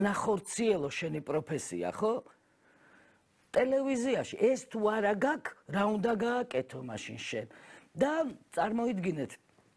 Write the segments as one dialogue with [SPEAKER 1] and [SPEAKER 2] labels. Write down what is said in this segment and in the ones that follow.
[SPEAKER 1] ნახორციელო შენი პროფესია, ხო? ტელევიზიაში ეს თუ არა გაქვს, რა უნდა გააკეთო მაშინ შენ? და წარმოიდგინეთ,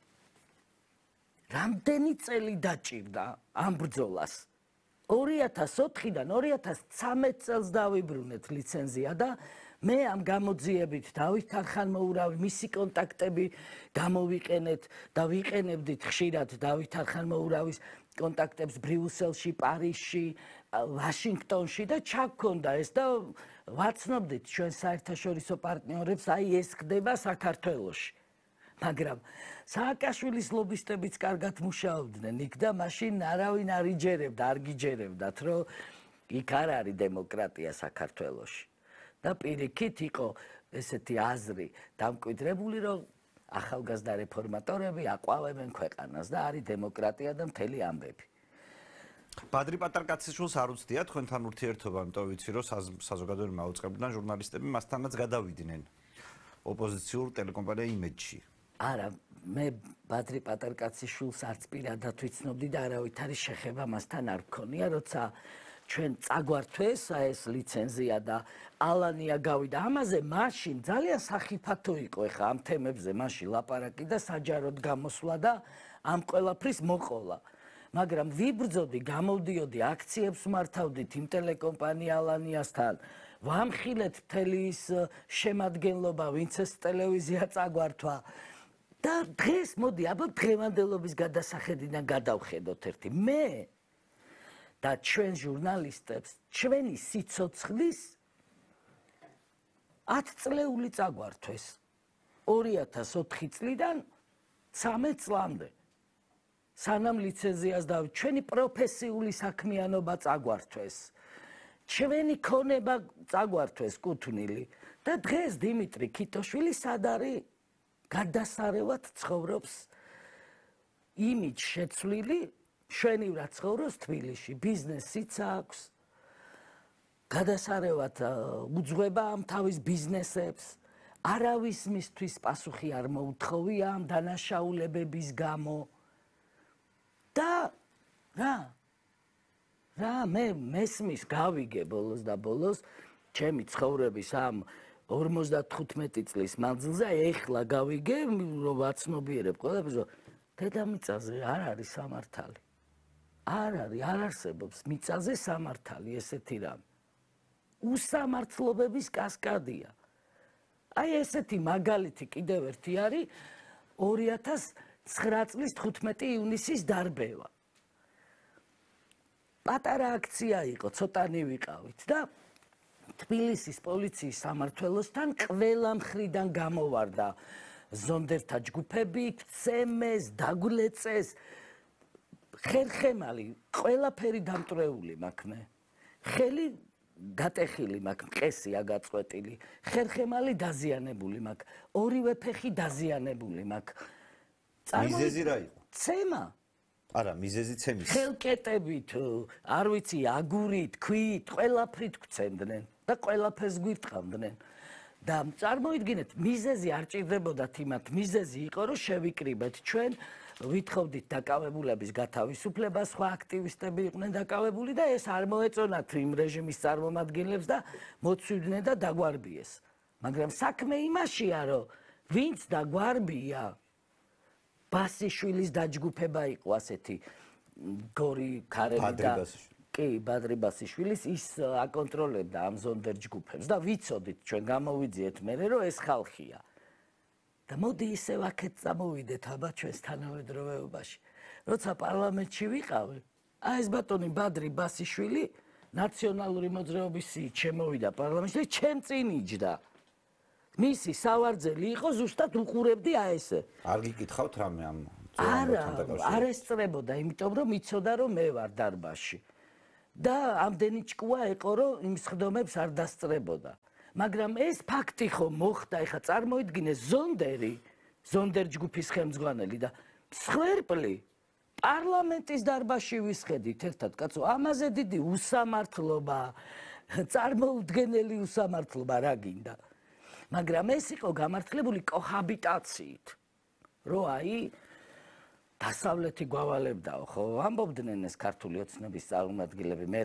[SPEAKER 1] რამდენი წელი დაჭირდა ამ ბრძოლას? 2004-დან 2013 წელს დავიბრუნეთ ლიცენზია და მე ამ გამოძიებით დავით არხანმოურავი მისი კონტაქტები გამოვიყენეთ და ვიყენებდით ხშირად დავით არხანმოურავის კონტაქტებს ბრიუსელში, პარიზში, ვაშინგტონში და ჩაგქონდა ეს და ვაცნობდით ჩვენ საერთაშორისო პარტნიორებს, აი ეს ხდება საქართველოში. მაგრამ სააკაშვილის ლობისტებიც კარგად მუშაობდნენ იქ და მაშინ არავინ არ იჯერებდა, არ გიჯერებდათ, რომ იქ არ არის დემოკრატია საქართველოში. და პირიქით იყო ესეთი აზრი დამკვიდრებული, რომ ახალგაზრდა რეფორმატორები აყვავებენ ქვეყანას და არის დემოკრატია და მთელი ამბები.
[SPEAKER 2] ბადრი პატარკაციშვილს არ უცდია თქვენთან ურთიერთობა, იმიტომ ვიცი, რომ საზოგადოებრივი მაუწყებლიდან ჟურნალისტები მასთანაც გადავიდნენ ოპოზიციურ ტელეკომპანია იმედში.
[SPEAKER 1] არა, მე ბადრი პატარკაციშვილს არც პირადად ვიცნობდი და არავითარი შეხება მასთან არ მქონია, როცა ჩვენ წაგვართვეს ეს ლიცენზია და ალანია გავიდა ამაზე, მაშინ ძალიან სახიფათო იყო ეხა ამ თემებზე მაშინ ლაპარაკი და საჯაროდ გამოსვლა და ამ ყველაფრის მოყოლა. მაგრამ ვიბრძოდი, გამოვდიოდი, აქციებს მართავდით იმ ტელეკომპანია ალანიასთან, ვამხილეთ მთელი ის შემადგენლობა, ვინც ეს ტელევიზია წაგვართვა. და დღეს მოდი, აბა დღევანდელობის გადასახედიდან გადავხედოთ ერთი. მე და ჩვენ ჟურნალისტებს, ჩვენი სიცოცხლის 10 წლეული წაგვართვეს. 2004 წლიდან 13 წლამდე. სანამ ლიცენზიას და ჩვენი პროფესიული საქმიანობა წაგვართვეს. ჩვენი ქონება წაგვართვეს კუთვნილი და დღეს დიმიტრი ქიტოშვილი სად არის? გადასარევად ცხოვრობს იმით შეცვლილი, შვენივრად ცხოვრობს თბილისში, ბიზნესიც აქვს. გადასარევად უძღვება ამ თავის ბიზნესებს, არავის მისთვის პასუხი არ მოუთხოვია ამ დანაშაულებების გამო. და რა მე მესმის გავიგე ბოლოს და ბოლოს ჩემი ცხოვრების ამ 55 წლის მანძილზე ეხლა გავიგე, რომ ვაცნობიერებ ყველაფერს, რომ დედამიწაზე არ არის სამართალი. არ არსებობს მიწაზე სამართალი ესეთი რამე. უსამართლობების კასკადია. აი ესეთი მაგალითი კიდევ ერთი არის 2009 წლის 15 ივნისის დარბევა. პატარა აქცია იყო, ცოტანი ვიყავით და თბილისის პოლიციის სამმართველოსთან ყველა მხრიდან გამოვარდა ზონდერთა ჯგუფები, ცემეს, დაგვლეწეს, ხერხემალი, ყველაფერი დამტრეული მაქვს მე. ხელი გატეხილი მაქვს, მყესია გაწყვეტილი, ხერხემალი დაზიანებული მაქვს, ორივე ფეხი დაზიანებული მაქვს.
[SPEAKER 2] მიზეზი რა იყო?
[SPEAKER 1] ცემა.
[SPEAKER 2] არა, მიზეზი ცემის.
[SPEAKER 1] ხელკეტებით, არ ვიცი, აგურით, ქვით, ყველაფრით გვცემდნენ და ყველაფერს გვირტყამდნენ. და წარმოიდგინეთ, მიზეზი არ ჭირდებოდათ იმათ, მიზეზი იყო, რომ შევიკრიბეთ ჩვენ, ვითხოვდით დაკავებულების გათავისუფლება, სხვა აქტივისტები იყვნენ დაკავებული და ეს არ მოეწონათ იმ რეჟიმის წარმომადგენლებს და მოცვიდნენ და დაგვარბიეს. მაგრამ საქმე იმაშია, რომ ვინც დაგვარბია, ბასიშვილის დაჯგუფება იყო ასეთი გორი ქარები და კი, ბადრი ბასიშვილის ის აკონტროლებდა ამ ზონდერ ჯგუფებს და ვიცოდით ჩვენ გამოვიძიეთ მერე რომ ეს ხალხია. და მოდი ისევ აქეთ წამოვიდეთ აბა ჩვენს თანამედროვეობაში. როცა პარლამენტში ვიყავი, აი ეს ბატონი ბადრი ბასიშვილი ნაციონალური მოძრაობის სიით შემოვიდა პარლამენტში და ჩემ წინ იჯდა. მისი სავარძელი იყო ზუსტად უყურებდი აი ესე.
[SPEAKER 2] არ გიკითხავთ რამე ამ
[SPEAKER 1] არ ესწრებოდა, იმიტომ რომ იცოდა რომ მე ვარ დარბაზში. და ამდენი ჭკუა ეყო რომ იმ სხდომებს არ დასწრებოდა. მაგრამ ეს ფაქტი ხო მოხდა, ეხა წარმოიდგინე ზონდერ ჯგუფის ხელმძღვანელი და მსხვერპლი პარლამენტის დარბაზში ვისხედით ერთად, კაცო, ამაზე დიდი უსამართლობა, წარმოუდგენელი უსამართლობა რა გინდა. მაგრამ ეს იყო გამართლებული კოჰაბიტაციით, რომ აი დასავლეთი გვავალებდაო, ხო? ამბობდნენ ეს ქართული ოცნების წარმომადგენლები. მე